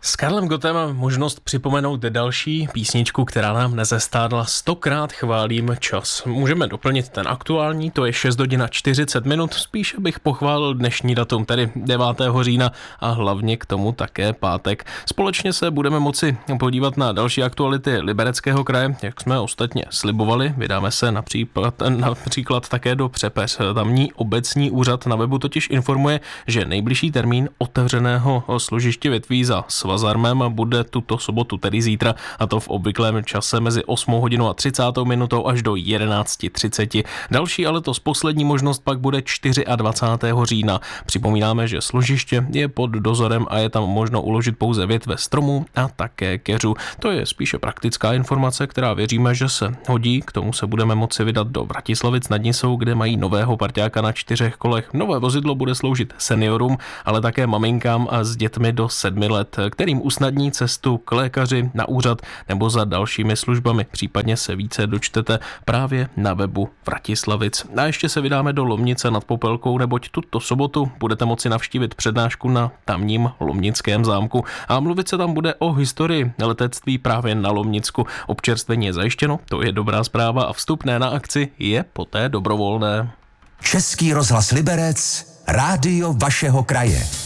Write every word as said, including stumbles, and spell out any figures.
S Karlem Gottem mám možnost připomenout další písničku, která nám nezestárla. Stokrát chválím čas. Můžeme doplnit ten aktuální, to je šest hodin a čtyřicet minut. Spíše bych pochválil dnešní datum, tedy devátého října a hlavně k tomu také pátek. Společně se budeme moci podívat na další aktuality Libereckého kraje, jak jsme ostatně slibovali. Vydáme se například, například také do Přepeř. Tamní obecní úřad na webu totiž informuje, že nejbližší termín otevřeného služiště větví za Svazarmem bude tuto sobotu, tedy zítra, a to v obvyklém čase mezi osmou hodinou a třicátou minutou až do jedenáct třicet. Další, ale to z poslední možnost pak bude dvacátého čtvrtého října. Připomínáme, že služiště je pod dozorem a je tam možno uložit pouze větve stromů a také keřů. To je spíše praktická informace, která věříme, že se hodí. K tomu se budeme moci vydat do Vratislavic nad Nisou, kde mají nového parťáka na čtyřech kolech. Nové vozidlo bude sloužit seniorům, ale také maminkám a s dětmi do sedmi let, kterým usnadní cestu k lékaři, na úřad nebo za dalšími službami. Případně se více dočtete právě na webu Vratislavic. A ještě se vydáme do Lomnice nad Popelkou, neboť tuto sobotu budete moci navštívit přednášku na tamním Lomnickém zámku a mluvit se tam bude o historii letectví právě na Lomnicku. Občerstvení je zajištěno, to je dobrá zpráva, a vstupné na akci je poté dobrovolné. Český rozhlas Liberec, rádio vašeho kraje.